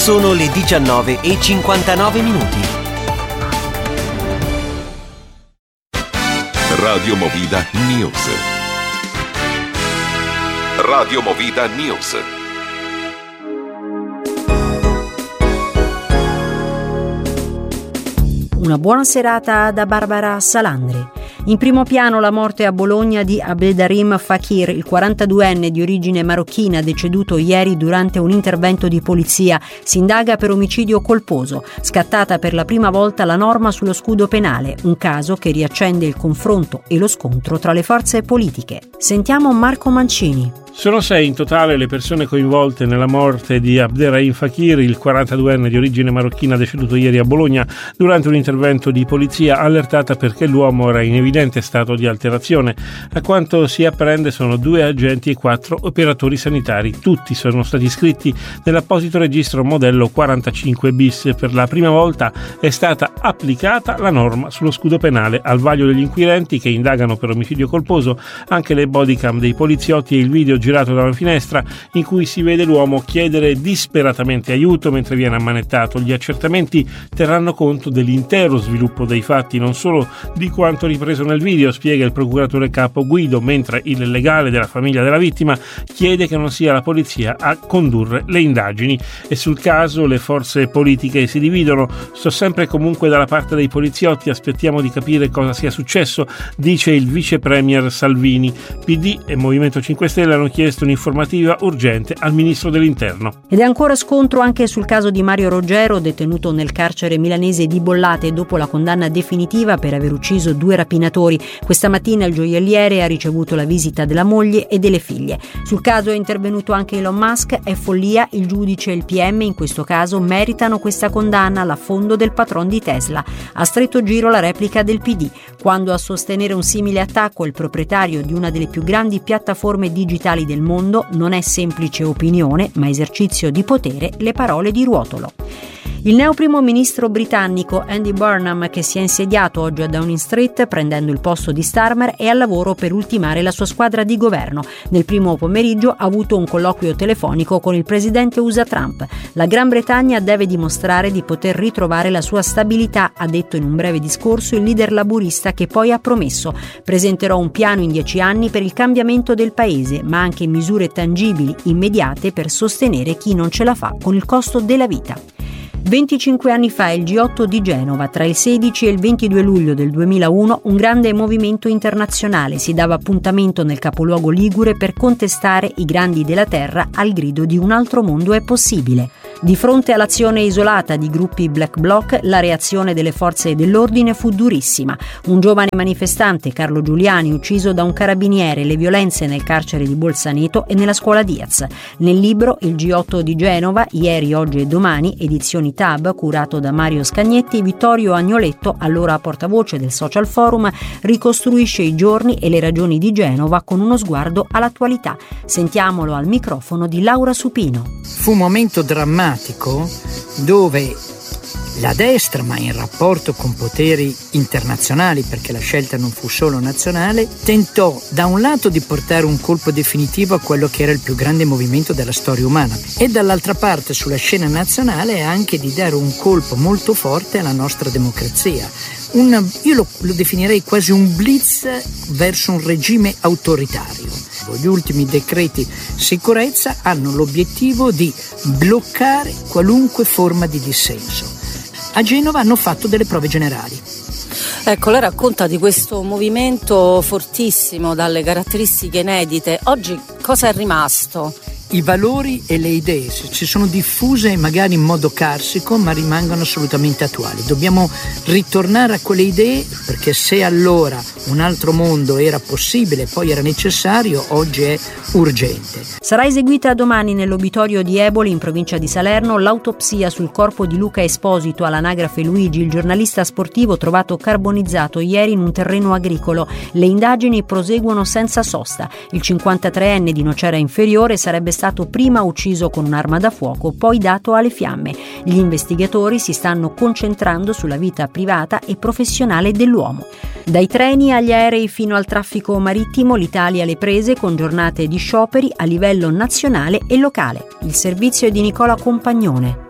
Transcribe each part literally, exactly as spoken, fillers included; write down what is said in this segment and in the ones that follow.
Sono le diciannove e cinquantanove minuti. Radio Movida News. Radio Movida News. Una buona serata da Barbara Salandri. In primo piano la morte a Bologna di Abdeldarim Fakir, il quarantaduenne di origine marocchina deceduto ieri durante un intervento di polizia. Si indaga per omicidio colposo. Scattata per la prima volta la norma sullo scudo penale, un caso che riaccende il confronto e lo scontro tra le forze politiche. Sentiamo Marco Mancini. Sono sei in totale le persone coinvolte nella morte di Abdeldarim Fakir, il quarantaduenne di origine marocchina deceduto ieri a Bologna durante un intervento di polizia allertata perché l'uomo era in evidente stato di alterazione. A quanto si apprende sono due agenti e quattro operatori sanitari. Tutti sono stati iscritti nell'apposito registro modello quarantacinque bis. Per la prima volta è stata applicata la norma sullo scudo penale. Al vaglio degli inquirenti che indagano per omicidio colposo anche le bodycam dei poliziotti e il video girato da una finestra in cui si vede l'uomo chiedere disperatamente aiuto mentre viene ammanettato. Gli accertamenti terranno conto dell'intero sviluppo dei fatti, non solo di quanto ripreso nel video, spiega il procuratore capo Guido, mentre il legale della famiglia della vittima chiede che non sia la polizia a condurre le indagini. E sul caso le forze politiche si dividono. Sto sempre e comunque dalla parte dei poliziotti, aspettiamo di capire cosa sia successo, dice il vice premier Salvini. P D e Movimento cinque Stelle hanno chiesto un'informativa urgente al ministro dell'Interno. Ed è ancora scontro anche sul caso di Mario Roggero, detenuto nel carcere milanese di Bollate dopo la condanna definitiva per aver ucciso due rapinatori. Questa mattina il gioielliere ha ricevuto la visita della moglie e delle figlie. Sul caso è intervenuto anche Elon Musk. È follia, il giudice e il P M in questo caso meritano questa condanna all'affondo del patron di Tesla. A stretto giro la replica del P D, quando a sostenere un simile attacco il proprietario di una delle più grandi piattaforme digitali del mondo non è semplice opinione, ma esercizio di potere, le parole di Ruotolo. Il neo primo ministro britannico Andy Burnham, che si è insediato oggi a Downing Street prendendo il posto di Starmer, è al lavoro per ultimare la sua squadra di governo. Nel primo pomeriggio ha avuto un colloquio telefonico con il presidente U S A Trump. La Gran Bretagna deve dimostrare di poter ritrovare la sua stabilità, ha detto in un breve discorso il leader laburista, che poi ha promesso: presenterò un piano in dieci anni per il cambiamento del paese, ma anche misure tangibili, immediate, per sostenere chi non ce la fa con il costo della vita. venticinque anni fa, il G otto di Genova, tra il sedici e il ventidue luglio del duemilauno, un grande movimento internazionale si dava appuntamento nel capoluogo ligure per contestare i grandi della terra al grido di un altro mondo è possibile. Di fronte all'azione isolata di gruppi black bloc, la reazione delle forze dell'ordine fu durissima. Un giovane manifestante, Carlo Giuliani, ucciso da un carabiniere, le violenze nel carcere di Bolzaneto e nella scuola Diaz. Nel libro Il G otto di Genova, ieri, oggi e domani, edizioni Tab, curato da Mario Scagnetti, Vittorio Agnoletto, allora portavoce del Social Forum, ricostruisce i giorni e le ragioni di Genova con uno sguardo all'attualità. Sentiamolo al microfono di Laura Supino. Fu un momento drammatico dove la destra, ma in rapporto con poteri internazionali, perché la scelta non fu solo nazionale, tentò da un lato di portare un colpo definitivo a quello che era il più grande movimento della storia umana e dall'altra parte sulla scena nazionale anche di dare un colpo molto forte alla nostra democrazia. Un, io lo, lo definirei quasi un blitz verso un regime autoritario. Gli ultimi decreti sicurezza hanno l'obiettivo di bloccare qualunque forma di dissenso. A Genova hanno fatto delle prove generali. Ecco, lei racconta di questo movimento fortissimo, dalle caratteristiche inedite. Oggi cosa è rimasto? I valori e le idee si sono diffuse magari in modo carsico, ma rimangono assolutamente attuali. Dobbiamo ritornare a quelle idee, perché se allora un altro mondo era possibile, poi era necessario, oggi è urgente. Sarà eseguita domani nell'obitorio di Eboli, in provincia di Salerno, l'autopsia sul corpo di Luca Esposito all'anagrafe Luigi, il giornalista sportivo trovato carbonizzato ieri in un terreno agricolo. Le indagini proseguono senza sosta. Il cinquantatreenne di Nocera Inferiore sarebbe stato prima ucciso con un'arma da fuoco, poi dato alle fiamme. Gli investigatori si stanno concentrando sulla vita privata e professionale dell'uomo. Dai treni agli aerei fino al traffico marittimo, l'Italia alle prese con giornate di scioperi a livello nazionale e locale. Il servizio è di Nicola Compagnone.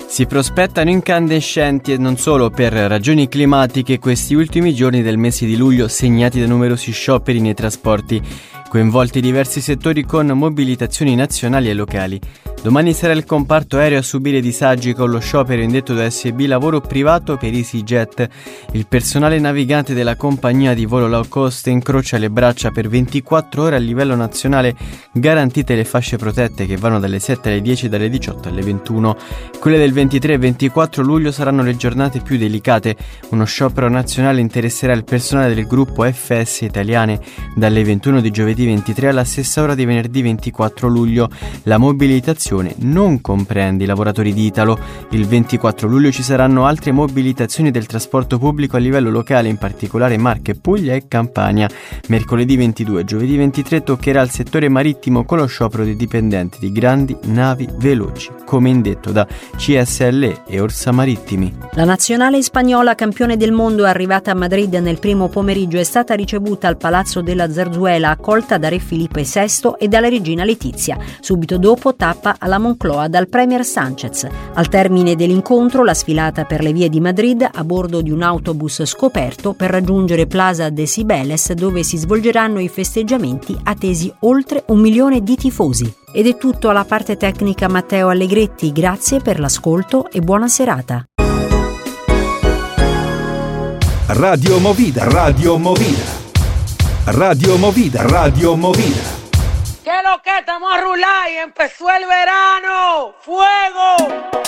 Si prospettano incandescenti e non solo per ragioni climatiche questi ultimi giorni del mese di luglio, segnati da numerosi scioperi nei trasporti, coinvolti diversi settori con mobilitazioni nazionali e locali. Domani sarà il comparto aereo a subire disagi con lo sciopero indetto da S B Lavoro Privato per EasyJet. Il personale navigante della compagnia di volo low cost incrocia le braccia per ventiquattro ore a livello nazionale, garantite le fasce protette che vanno dalle sette alle dieci e dalle diciotto alle ventuno. Quelle del ventitré e ventiquattro luglio saranno le giornate più delicate. Uno sciopero nazionale interesserà il personale del gruppo F S Italiane dalle ventuno di giovedì ventitré alla stessa ora di venerdì ventiquattro luglio. La mobilitazione non comprende i lavoratori di Italo. Il ventiquattro luglio ci saranno altre mobilitazioni del trasporto pubblico a livello locale, in particolare Marche, Puglia e Campania. Mercoledì ventidue e giovedì ventitré toccherà il settore marittimo con lo sciopero dei dipendenti di grandi navi veloci, come indetto da C S L E e Orsa Marittimi. La nazionale spagnola campione del mondo, arrivata a Madrid nel primo pomeriggio, è stata ricevuta al Palazzo della Zarzuela, accolta da Re Filippo sesto e dalla regina Letizia. Subito dopo tappa alla Moncloa dal premier Sánchez. Al termine dell'incontro, la sfilata per le vie di Madrid a bordo di un autobus scoperto per raggiungere Plaza de Cibeles, dove si svolgeranno i festeggiamenti attesi oltre un milione di tifosi. Ed è tutto. Alla parte tecnica Matteo Allegretti, grazie per l'ascolto e buona serata. Radio Movida, Radio Movida, Radio Movida, Radio Movida. ¿Qué lo que estamos a rular y empezó el verano? ¡Fuego!